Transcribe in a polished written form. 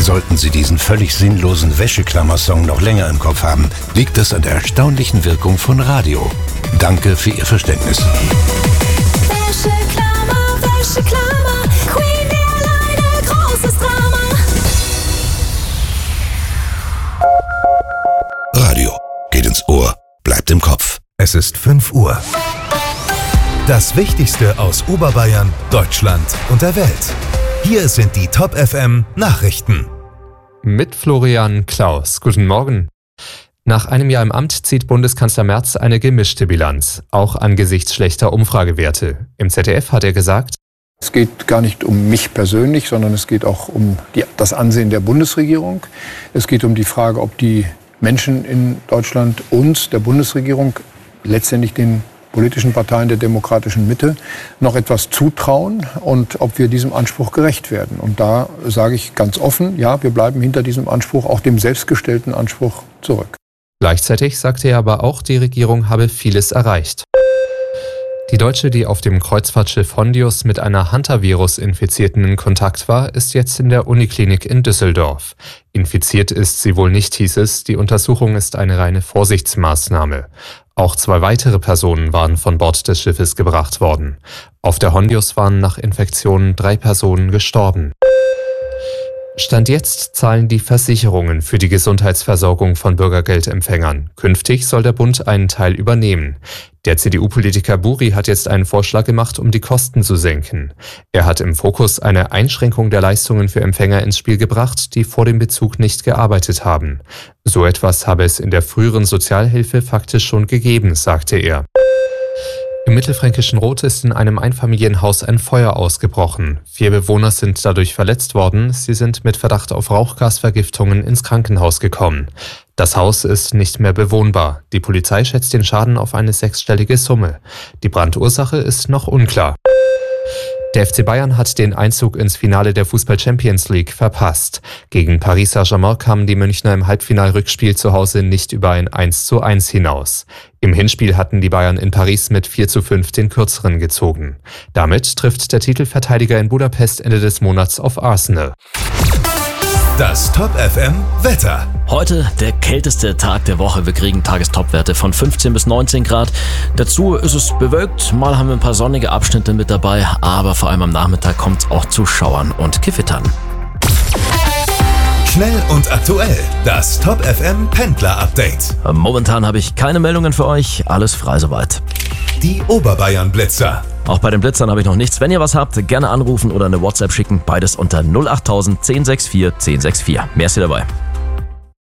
Sollten Sie diesen völlig sinnlosen Wäscheklammer-Song noch länger im Kopf haben, liegt es an der erstaunlichen Wirkung von Radio. Danke für Ihr Verständnis. Wäscheklammer, Wäscheklammer, Queen Airline, großes Drama. Radio geht ins Ohr, bleibt im Kopf. Es ist 5 Uhr. Das Wichtigste aus Oberbayern, Deutschland und der Welt. Hier sind die Top FM Nachrichten. Mit Florian Klaus. Guten Morgen. Nach einem Jahr im Amt zieht Bundeskanzler Merz eine gemischte Bilanz, auch angesichts schlechter Umfragewerte. Im ZDF hat er gesagt: Es geht gar nicht um mich persönlich, sondern es geht auch um das Ansehen der Bundesregierung. Es geht um die Frage, ob die Menschen in Deutschland uns, der Bundesregierung, letztendlich den politischen Parteien der demokratischen Mitte noch etwas zutrauen und ob wir diesem Anspruch gerecht werden. Und da sage ich ganz offen, ja, wir bleiben hinter diesem Anspruch, auch dem selbstgestellten Anspruch, zurück. Gleichzeitig sagte er aber auch, die Regierung habe vieles erreicht. Die Deutsche, die auf dem Kreuzfahrtschiff Hondius mit einer Hantavirus-Infizierten in Kontakt war, ist jetzt in der Uniklinik in Düsseldorf. Infiziert ist sie wohl nicht, hieß es. Die Untersuchung ist eine reine Vorsichtsmaßnahme. Auch 2 weitere Personen waren von Bord des Schiffes gebracht worden. Auf der Hondius waren nach Infektionen 3 Personen gestorben. Stand jetzt zahlen die Versicherungen für die Gesundheitsversorgung von Bürgergeldempfängern. Künftig soll der Bund einen Teil übernehmen. Der CDU-Politiker Buri hat jetzt einen Vorschlag gemacht, um die Kosten zu senken. Er hat im Fokus eine Einschränkung der Leistungen für Empfänger ins Spiel gebracht, die vor dem Bezug nicht gearbeitet haben. So etwas habe es in der früheren Sozialhilfe faktisch schon gegeben, sagte er. Im mittelfränkischen Roth ist in einem Einfamilienhaus ein Feuer ausgebrochen. 4 Bewohner sind dadurch verletzt worden. Sie sind mit Verdacht auf Rauchgasvergiftungen ins Krankenhaus gekommen. Das Haus ist nicht mehr bewohnbar. Die Polizei schätzt den Schaden auf eine 6-stellige Summe. Die Brandursache ist noch unklar. Der FC Bayern hat den Einzug ins Finale der Fußball-Champions League verpasst. Gegen Paris Saint-Germain kamen die Münchner im Halbfinalrückspiel zu Hause nicht über ein 1:1 hinaus. Im Hinspiel hatten die Bayern in Paris mit 4:5 den Kürzeren gezogen. Damit trifft der Titelverteidiger in Budapest Ende des Monats auf Arsenal. Das Top FM Wetter. Heute der kälteste Tag der Woche. Wir kriegen Tagestopwerte von 15 bis 19 Grad. Dazu ist es bewölkt. Mal haben wir ein paar sonnige Abschnitte mit dabei. Aber vor allem am Nachmittag kommt es auch zu Schauern und Gewittern. Schnell und aktuell. Das Top FM Pendler Update. Momentan habe ich keine Meldungen für euch. Alles frei soweit. Die Oberbayern Blitzer. Auch bei den Blitzern habe ich noch nichts. Wenn ihr was habt, gerne anrufen oder eine WhatsApp schicken. Beides unter 08000 1064 1064. Merci dabei.